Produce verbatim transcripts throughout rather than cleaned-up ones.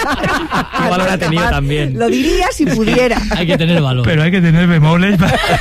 Qué valor ha tenido también. Lo diría si pudiera. Hay que tener valor. Pero hay que tener bemoles.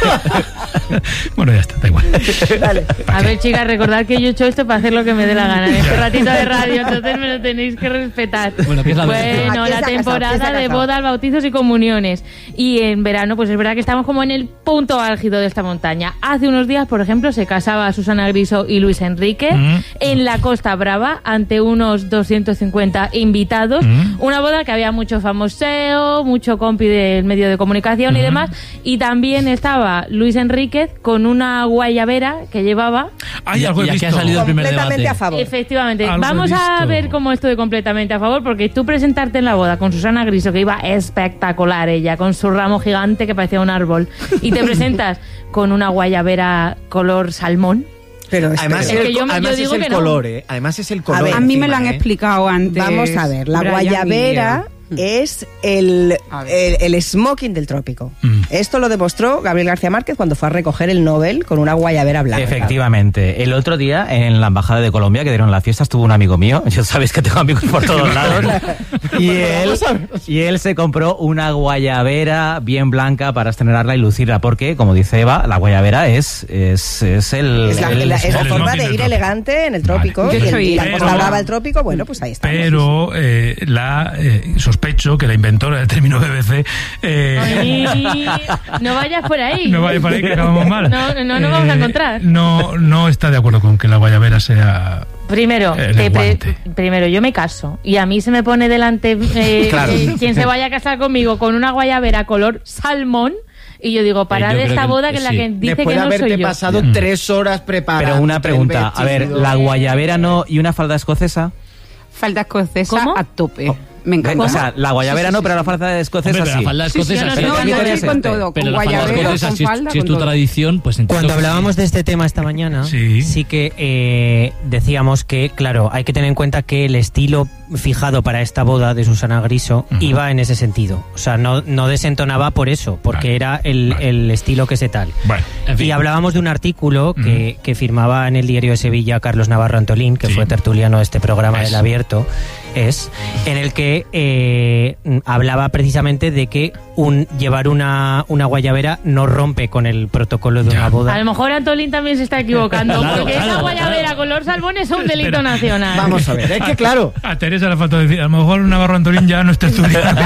Bueno, ya está, da igual. Vale. A ver, chicas, recordad que yo he hecho esto para hacer lo que me dé la gana en este ratito de radio, entonces me lo tenéis que respetar. Bueno, ¿qué es la Bueno, la temporada de bodas, bautizos y comuniones. Y en verano, pues es verdad que estamos como en el punto álgido de esta montaña. Hace unos días, por ejemplo, se casaba Susana Griso y Luis Enrique mm. en la Costa Brava ante unos doscientos cincuenta invitados. Mm. Una boda que había mucho famoseo, mucho compi del medio de comunicación mm. y demás. Y también estaba Luis Enríquez con una guayabera que llevaba. Ay, algo he y aquí visto. ha salido el primer Completamente debate. a favor. Efectivamente. Algo Vamos a ver cómo esto de completamente a favor, porque tú presentarte en la boda con Susana Griso, que iba espectacular ella, con su ramo gigante que parecía un árbol, y te presentas con una guayabera color salmón. Pero además es, es, el, que yo, además yo digo es el que color, no. ¿eh? Además es el color. A, ver, a mí me lo han ¿eh? explicado antes. Vamos a ver, la Brian guayabera es el, el, el smoking del trópico. Mm. Esto lo demostró Gabriel García Márquez cuando fue a recoger el Nobel con una guayabera blanca. Efectivamente. El otro día, en la Embajada de Colombia, que dieron la fiesta, estuvo un amigo mío. Ya sabéis que tengo amigos por todos lados. y, él, y él se compró una guayabera bien blanca para estrenarla y lucirla. Porque, como dice Eva, la guayabera es, es, es el... Es la, el, la, es la el forma de ir trópico. Elegante en el trópico. Vale. Y, el, y la Pero, Costa Brava del trópico, bueno, pues ahí está. Pero eh, la eh, sospecho que la inventora del término B B C... Eh, Ay, no vayas por ahí. No vayas por ahí, que acabamos mal. No, no, no nos vamos a encontrar. No, no está de acuerdo con que la guayabera sea... Primero, te pre- primero, yo me caso y a mí se me pone delante eh, claro. eh, quien se vaya a casar conmigo con una guayabera color salmón y yo digo, parad de esta boda que es la que dice Después que no de soy haberte yo. pasado Mm. tres horas preparando. Pero una pregunta, a ver, ¿la guayabera no y una falda escocesa? Falda escocesa ¿Cómo? a tope. Me encanta. O sea, la guayabera Sí, sí, no, sí, pero sí. la falda escocesa Hombre, pero sí. la falda escocesa Sí, sí, sí. no, Pero no, ¿qué no, criterio no, es con este? todo. Pero Con la falda guayabera, escocesa, con si es, falda, si es con tu todo. tradición, pues entonces... Cuando hablábamos de este tema esta mañana, Sí. sí que eh, decíamos que, claro, hay que tener en cuenta que el estilo fijado para esta boda de Susana Griso Uh-huh. iba en ese sentido. O sea, no, no desentonaba por eso, porque Vale. era el, Vale. el estilo que se tal. Bueno, En fin. Y hablábamos de un artículo que, Uh-huh. que firmaba en el Diario de Sevilla Carlos Navarro Antolín, que Sí. fue tertuliano de este programa Es. del Abierto, es en el que eh, hablaba precisamente de que un llevar una, una guayabera no rompe con el protocolo de Ya. una boda. A lo mejor Antolín también se está equivocando, Claro, porque claro, esa guayabera claro. color salmón es un delito Espera. nacional. Vamos a ver, es que claro. a Teresa le falta decir, a lo mejor Navarro Antolín ya no está estudiando.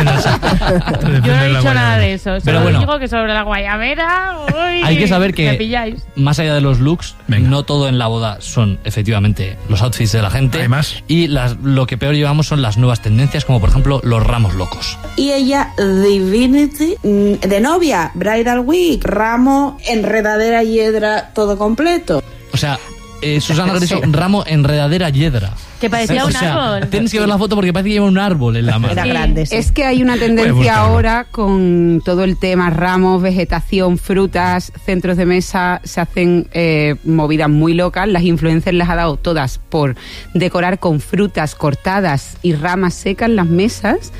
Yo no he dicho nada de eso, Pero solo bueno. digo que sobre la guayabera... uy, Hay que saber me que, pilláis. más allá de los looks, Venga. no todo en la boda son efectivamente los outfits de la gente. Hay más. Y las, lo que peor llevamos son las nuevas tendencias, como por ejemplo los ramos locos. Y ella, Divinity, mm, de novia, Bridal Week, ramo, enredadera, hiedra, todo completo. O sea, eh, Susana Griso, ramo enredadera yedra. Que parecía O un sea, árbol. tienes que ver la foto porque parece que lleva un árbol en la mano. Era Sí. grande, sí. Es que hay una Voy a tendencia buscarlo. ahora con todo el tema ramos, vegetación, frutas, centros de mesa, se hacen eh, movidas muy locas. Las influencers les ha dado todas por decorar con frutas cortadas y ramas secas las mesas.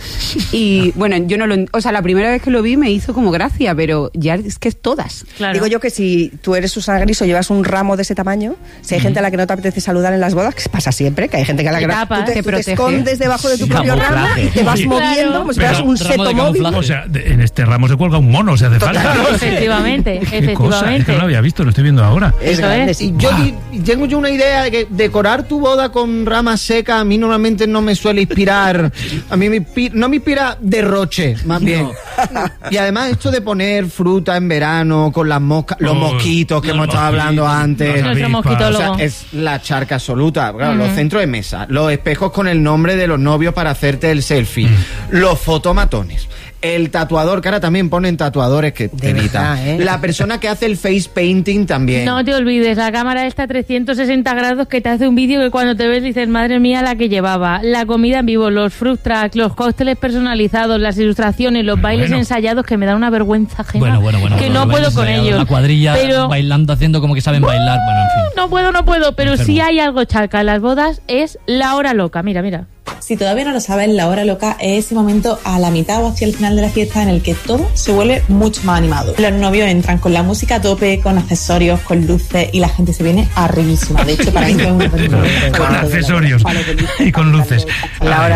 Y bueno, yo no lo... O sea, la primera vez que lo vi me hizo como gracia, pero ya es que es todas. Claro. Digo yo que si tú eres Susana Griso, llevas un ramo de ese tamaño, si hay gente a la que no te apetece saludar en las bodas, que pasa siempre, que hay gente que a la Te que no- tapas, tú te, te tú te protege. escondes debajo de tu propio ramo Camuflaje. y te vas Sí. moviendo Claro. como si fueras Pero un ramo de seto móvil. camuflaje. O sea, de- en este ramo se cuelga un mono, si hace falta. Efectivamente, Qué cosa, es que efectivamente. no lo había visto, lo estoy viendo ahora. Es Eso grande, es. sí. Y yo di- tengo yo una idea de que decorar tu boda con ramas secas a mí normalmente no me suele inspirar. A mí me inspi- no me inspira derroche, más bien. Y además esto de poner fruta en verano con las moscas, los Oh, mosquitos que los hemos estado hablando mosquitos, antes. los Nuestro avispas. mosquitólogo. O sea, es la charca absoluta. Claro, los Ujú. centros de mesa, los espejos con el nombre de los novios para hacerte el selfie, los fotomatones, el tatuador, que ahora también ponen tatuadores que te verdad, ¿eh? La persona que hace el face painting también. No te olvides, la cámara esta trescientos sesenta grados que te hace un vídeo que cuando te ves dices, madre mía, la que llevaba. La comida en vivo, los fruit tracks, los cócteles personalizados, las ilustraciones, los Bueno, bailes bueno. ensayados que me da una vergüenza ajena. Bueno, bueno, bueno. que bueno, no bueno, puedo con ensayado, ellos. Una cuadrilla Pero bailando, haciendo como que saben bailar. Bueno, en fin. no puedo, no puedo. Pero Enfermo. si hay algo charca en las bodas es la hora loca. Mira, mira. Si todavía no lo sabes, la hora loca es ese momento a la mitad o hacia el final de la fiesta en el que todo se vuelve mucho más animado. Los novios entran con la música a tope, con accesorios, con luces y la gente se viene arribísima. De hecho, para mí fue un Con accesorios y con luces. La hora